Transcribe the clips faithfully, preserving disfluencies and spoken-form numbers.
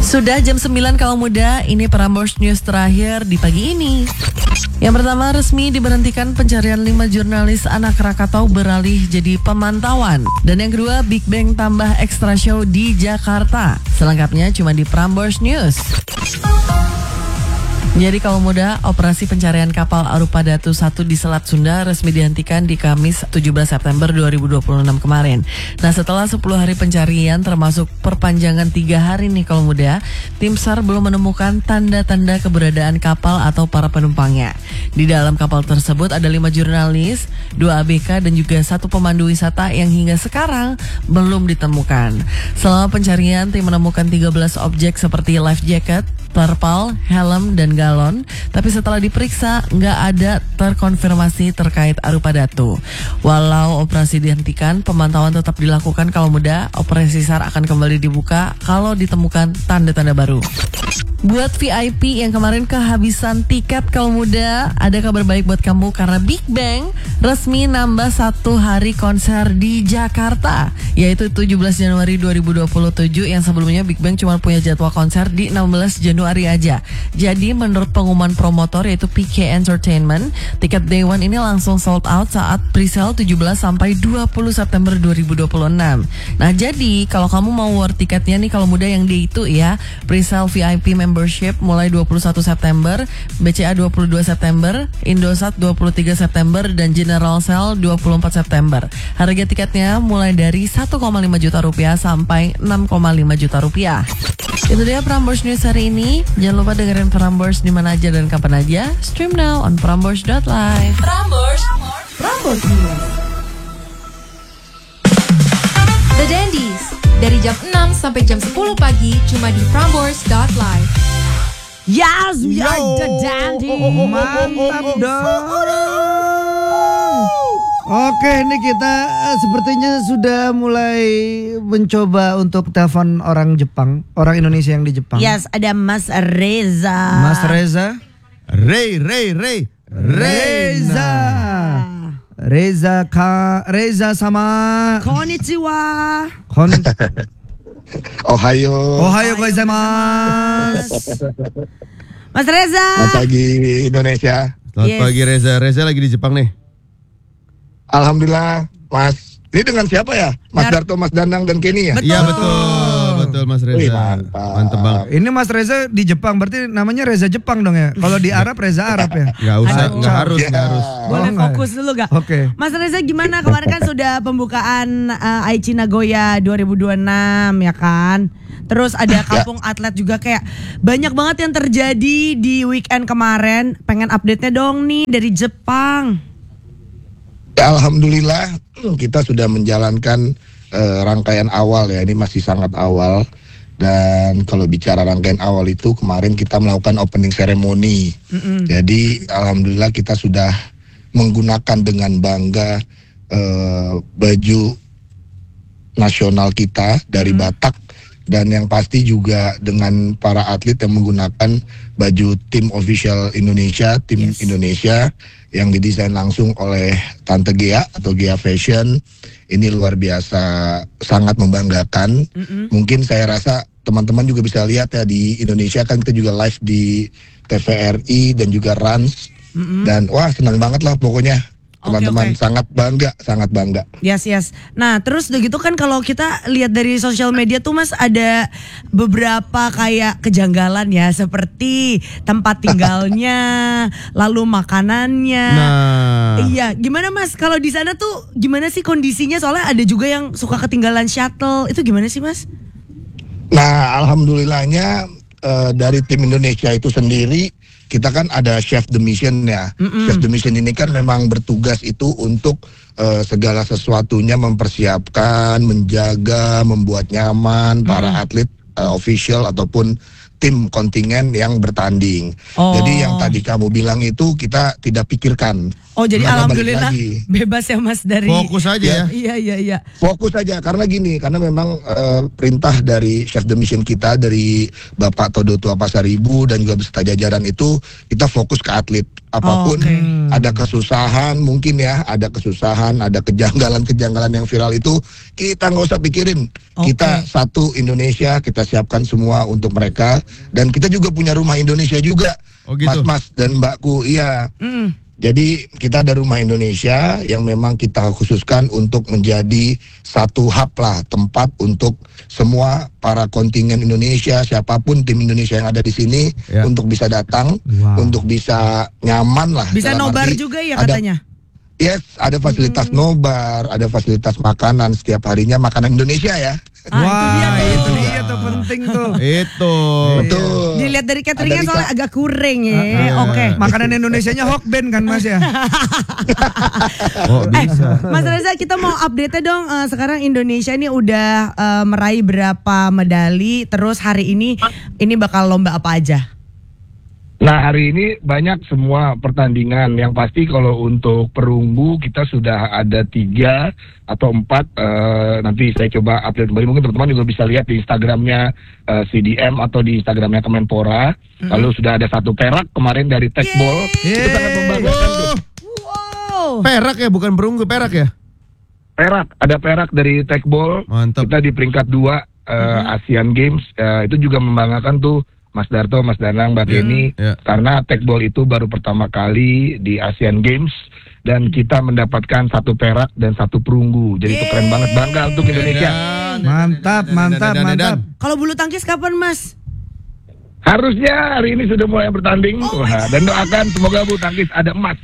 Sudah jam sembilan kalau muda, ini Prambors News terakhir di pagi ini. Yang pertama, resmi diberhentikan pencarian lima jurnalis anak Krakatau beralih jadi pemantauan. Dan yang kedua, Big Bang tambah extra show di Jakarta. Selengkapnya cuma di Prambors News. Jadi kalau muda, operasi pencarian kapal Arupa Datu satu di Selat Sunda resmi dihentikan di Kamis tujuh belas September dua ribu dua puluh enam kemarin. Nah, setelah sepuluh hari pencarian termasuk perpanjangan tiga hari nih kalau muda, tim SAR belum menemukan tanda-tanda keberadaan kapal atau para penumpangnya. Di dalam kapal tersebut ada lima jurnalis, dua A B K dan juga satu pemandu wisata yang hingga sekarang belum ditemukan. Selama pencarian, tim menemukan tiga belas objek seperti life jacket, terpal, helm, dan galon. Tapi setelah diperiksa, nggak ada terkonfirmasi terkait Arupa Datu. Walau operasi dihentikan, pemantauan tetap dilakukan kalau muda. Operasi SAR akan kembali dibuka kalau ditemukan tanda-tanda baru. Buat V I P yang kemarin kehabisan tiket kalau muda, ada kabar baik buat kamu karena Big Bang resmi nambah satu hari konser di Jakarta, yaitu tujuh belas Januari dua ribu dua puluh tujuh, yang sebelumnya Big Bang cuma punya jadwal konser di enam belas Januari aja. Jadi menurut pengumuman promotor yaitu P K Entertainment, tiket Day One ini langsung sold out saat pre-sale tujuh belas sampai dua puluh September dua ribu dua puluh enam. Nah, jadi kalau kamu mau war tiketnya nih kalau muda yang day itu ya, pre-sale V I P membership mulai dua puluh satu September, B C A dua puluh dua September, Indosat dua puluh tiga September, dan General Sale dua puluh empat September. Harga tiketnya mulai dari satu koma lima juta rupiah sampai enam koma lima juta rupiah. Itu dia Prambors News hari ini. Jangan lupa dengerin Prambors di mana aja dan kapan aja. Stream now on prambors dot live. Prambors, Prambors News. The Dandies dari jam enam sampai jam sepuluh pagi cuma di prambors dot live. Yes, we Yo. are the Dandies. Mantap dong. Oke, ini kita eh, sepertinya sudah mulai mencoba untuk telepon orang Jepang, orang Indonesia yang di Jepang. Yes, ada Mas Reza. Mas Reza. Ray, Ray, Ray, Reza. Reza ka Reza sama Konnichiwa. Kon Ohayo. Ohayo gozaimasu. Mas Reza. Selamat pagi Indonesia. Selamat Yes. pagi Reza. Reza lagi di Jepang nih. Alhamdulillah, Mas. Ini dengan siapa ya? Mas Dar- Darto, Mas Danang, dan Kenny ya? Iya betul, betul Mas Reza. Wih, mantap. Mantep banget. Ini Mas Reza di Jepang, berarti namanya Reza Jepang dong ya. Kalau di Arab Reza Arab ya. Gak usah, Aduh. gak harus, Ya. gak harus. Boleh Oh, enggak. fokus dulu gak? Oke. Mas Reza gimana? Kemarin kan sudah pembukaan uh, Aichi Nagoya dua ribu dua puluh enam ya kan? Terus ada kampung atlet juga, kayak banyak banget yang terjadi di weekend kemarin. Pengen update-nya dong nih dari Jepang. Ya, Alhamdulillah kita sudah menjalankan eh, rangkaian awal ya. Ini masih sangat awal. Dan kalau bicara rangkaian awal itu, kemarin kita melakukan opening ceremony. Jadi Alhamdulillah kita sudah menggunakan dengan bangga eh, baju nasional kita dari Batak. Dan yang pasti juga dengan para atlet yang menggunakan baju tim official Indonesia, tim Yes. Indonesia yang didesain langsung oleh Tante Gea atau Gea Fashion. Ini luar biasa, sangat membanggakan. Mungkin saya rasa teman-teman juga bisa lihat ya, di Indonesia kan kita juga live di T V R I dan juga Rans. Dan wah, senang banget lah pokoknya. Oke, Teman-teman oke. sangat bangga, sangat bangga. Yes, yes. Nah, terus udah gitu kan kalau kita lihat dari sosial media tuh Mas, ada beberapa kayak kejanggalan ya, seperti tempat tinggalnya, lalu makanannya. Nah, Iya, gimana Mas? Kalau di sana tuh gimana sih kondisinya? Soalnya ada juga yang suka ketinggalan shuttle. Itu gimana sih Mas? Nah, alhamdulillahnya eh, dari tim Indonesia itu sendiri, kita kan ada chef the mission ya. Chef the mission ini kan memang bertugas itu untuk eh, segala sesuatunya mempersiapkan, menjaga, membuat nyaman para atlet eh, official ataupun tim kontingen yang bertanding. Oh. Jadi yang tadi kamu bilang itu kita tidak pikirkan. Oh jadi Karena balik alhamdulillah lagi. bebas ya Mas dari. Fokus aja ya. Iya iya iya. Fokus aja karena gini, karena memang eh, perintah dari chef de mission kita dari Bapak Todo Tua Pasaribu dan juga beserta jajaran itu kita fokus ke atlet. Apapun Oh, okay. ada kesusahan mungkin ya, ada kesusahan, ada kejanggalan-kejanggalan yang viral itu kita nggak usah pikirin. Okay. Kita satu Indonesia, kita siapkan semua untuk mereka dan kita juga punya rumah Indonesia juga, Oh, gitu. Mas-mas dan Mbakku, iya. Mm. Jadi kita ada rumah Indonesia yang memang kita khususkan untuk menjadi satu hub lah, tempat untuk semua para kontingen Indonesia, siapapun tim Indonesia yang ada di sini Ya. untuk bisa datang, Wow. untuk bisa nyaman lah. Bisa dalam nobar arti juga ya ada- katanya. Yes, ada fasilitas nobar, ada fasilitas makanan setiap harinya makanan Indonesia ya. Ah, itu dia Wah, tuh. itu dia tuh penting tuh. Itu. Betul. Dilihat dari cateringnya Ada di soalnya ka- agak kurang ya. Ah, Oke. Makanan Indonesianya Hokben kan Mas ya? Oh bisa. Mas Reza, kita mau update dong. eh, sekarang Indonesia ini udah eh, meraih berapa medali? Terus hari ini ini bakal lomba apa aja? Nah hari ini banyak semua pertandingan. Yang pasti kalau untuk perunggu kita sudah ada tiga atau empat. eh, nanti saya coba update kembali. Mungkin teman-teman juga bisa lihat di Instagramnya eh, C D M atau di Instagramnya Kemenpora. Lalu sudah ada satu perak kemarin dari Techball. Itu sangat membanggakan tuh. Wow. Perak ya, bukan perunggu, perak ya. Perak, ada perak dari Techball. Mantap. Kita di peringkat dua eh, Asian Games. Eh, itu juga membanggakan tuh Mas Darto, Mas Danang, Mbak Denny. ya. Karena Techball itu baru pertama kali di Asian Games. Dan kita mendapatkan satu perak dan satu perunggu. Jadi itu keren banget, bangga untuk Indonesia. Mantap, mantap, mantap. Kalau bulu tangkis kapan Mas? Harusnya hari ini sudah mulai bertanding. Wah, dan doakan semoga bulu tangkis ada emas.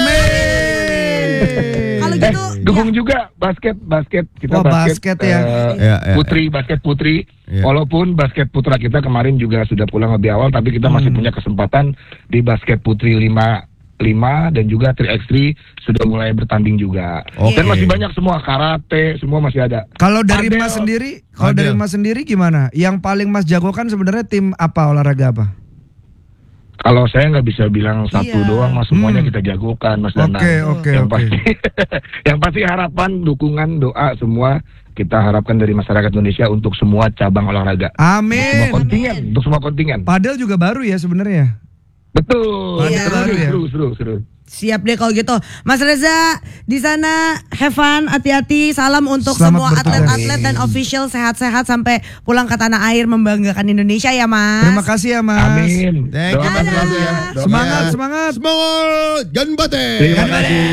Kalau Eh, gitu dukung juga basket, basket kita Oh, basket ya. eh, Ya, ya, putri, basket putri. Ya. Walaupun basket putra kita kemarin juga sudah pulang lebih awal, tapi kita masih punya kesempatan di basket putri lima lima dan juga tiga by tiga sudah mulai bertanding juga. Oke. Dan masih banyak semua karate, semua masih ada. Kalau dari Padel. Mas sendiri, kalau Padel. dari Mas sendiri gimana? Yang paling Mas jagokan sebenarnya tim apa, olahraga apa? Kalau saya nggak bisa bilang satu Iya. doang, mas semuanya Hmm. kita jagokan, Mas Danang. Oke, oke, yang oke. pasti, yang pasti harapan, dukungan, doa semua kita harapkan dari masyarakat Indonesia untuk semua cabang olahraga, semua Amin. kontingen, untuk semua kontingen. Padel juga baru ya sebenarnya. Betul, Padel seru, baru ya? seru, seru, seru. siap deh kalau gitu. Mas Reza di sana have fun, hati-hati. Salam untuk Selamat semua bertugas. atlet-atlet dan official sehat-sehat sampai pulang ke tanah air membanggakan Indonesia ya Mas. Terima kasih ya Mas. Amin. Thank you, Doakan Mas selalu Reza. ya. Doakan. Semangat, semangat. Semangat, ganbate. Terima kasih.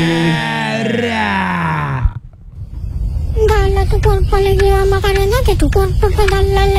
Dala tu cuerpo le lleva Macarena, que tu cuerpo pedala